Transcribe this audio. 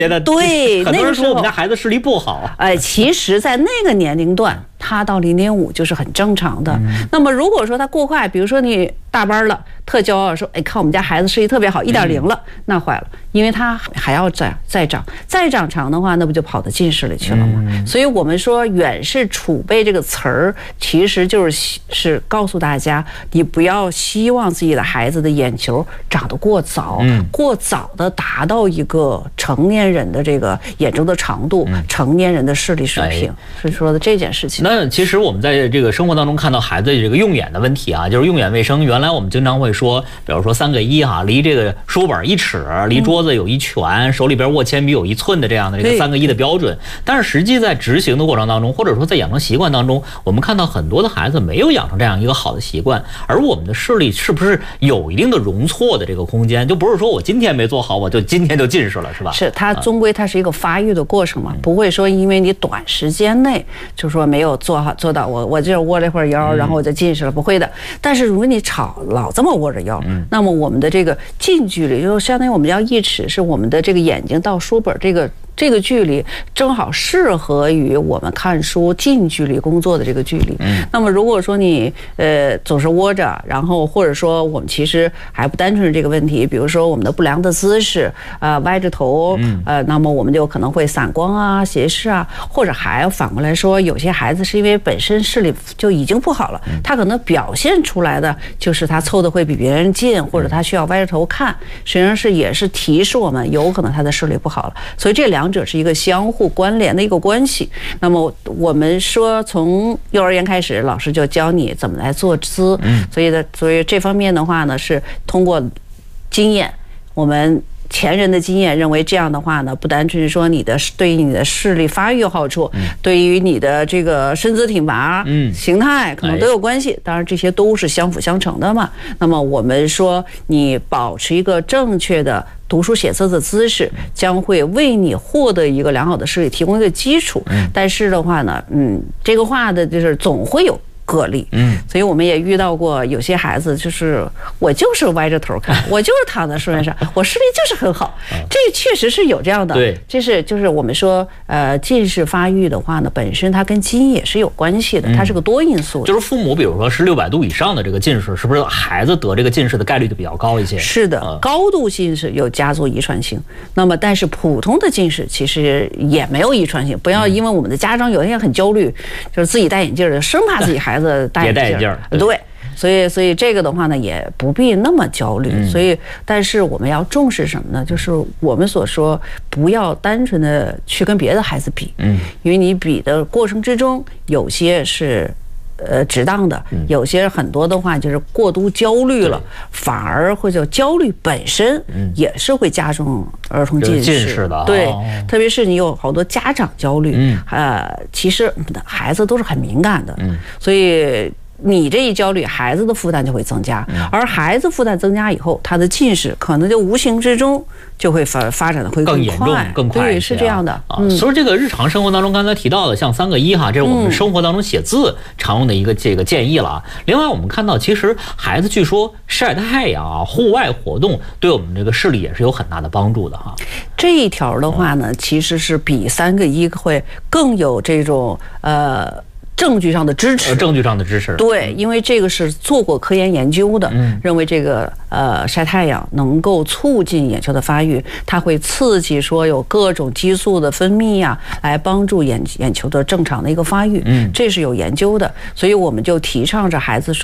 对， 很多人说我们家孩子视力不好。 其实，在那个年龄段，他到0.5就是很正常的。那么如果说他过快，比如说你大班了，特骄傲说，看我们家孩子视力特别好，1.0了，那坏了，因为他还要再长长的话，那不就跑到近视里去了吗？所以我们说远视储备这个词儿，其实就是告诉大家，你不要希望自己的孩子的眼球长得过早，过早的达到一个成年人的这个眼周的长度，成年人的视力水平，是说的这件事情。 那其实我们在这个生活当中看到孩子这个用眼的问题啊，就是用眼卫生。原来我们经常会说，比如说3个1哈，离这个书本1尺，离桌子有1拳，手里边握铅笔有1寸的这样的这个3个1的标准。但是实际在执行的过程当中，或者说在养成习惯当中，我们看到很多的孩子没有养成这样一个好的习惯，而我们的视力是不是有一定的容错的这个空间？就不是说我今天没做好，我就今天就近视了，是吧？ 是，它终归它是一个发育的过程嘛，不会说因为你短时间内就说没有做到我这窝了一会儿腰，然后我就近视了，不会的。但是如果你老这么窝着腰，那么我们的这个近距离就相当于我们叫1尺，是我们的这个眼睛到书本这个距离正好适合于我们看书近距离工作的这个距离。那么如果说你总是窝着，然后或者说我们其实还不单纯是这个问题，比如说我们的不良的姿势歪着头，那么我们就可能会散光啊、斜视啊，或者还反过来说，有些孩子是因为本身视力就已经不好了，他可能表现出来的就是他凑的会比别人近，或者他需要歪着头看，实际上也是提示我们有可能他的视力不好了。所以这两者是一个相互关联的一个关系。那么我们说从幼儿园开始，老师就教你怎么来坐姿，所以这方面的话呢，是通过经验，我们前人的经验认为这样的话呢，不单纯是说对于你的视力发育有好处，对于你的这个身姿挺拔、形态可能都有关系。当然这些都是相辅相成的嘛。那么我们说，你保持一个正确的读书写字的姿势，将会为你获得一个良好的视力提供一个基础。但是的话呢，这个话的就是总会有个例，所以我们也遇到过有些孩子，就是我就是歪着头看，我就是躺在书面上，我视力就是很好，这确实是有这样的。 对， 就是我们说，近视发育的话呢，本身它跟基因也是有关系的，它是个多因素的。 就是父母，比如说是600度以上的这个近视，是不是孩子得这个近视的概率就比较高一些？ 是的，高度近视有家族遗传性，那么但是普通的近视其实也没有遗传性。不要因为我们的家长有一天很焦虑，就是自己戴眼镜的，生怕自己孩子戴眼镜，对，所以这个的话呢，也不必那么焦虑。但是我们要重视什么呢？就是我们所说，不要单纯的去跟别的孩子比，因为你比的过程之中，有些是值当的，有些很多的话就是过度焦虑了，反而会就焦虑本身也是会加重儿童近视的。对，特别是你有好多家长焦虑，其实孩子都是很敏感的，所以你这一焦虑，孩子的负担就会增加，而孩子负担增加以后，他的近视可能就无形之中就会发展的会更严重、更快。 对，是这样的。 所以这个日常生活当中，刚才提到的像3个1哈，这是我们生活当中写字常用的一个这个建议了啊。另外，我们看到其实孩子据说晒太阳啊、户外活动对我们这个视力也是有很大的帮助的哈。 这一条的话呢，其实是比3个1会更有这种证据上的支持，对，因为这个是做过科研研究的，认为这个晒太阳能够促进眼球的发育，它会刺激说有各种激素的分泌呀，来帮助眼球的正常的一个发育，这是有研究的，所以我们就提倡着孩子说。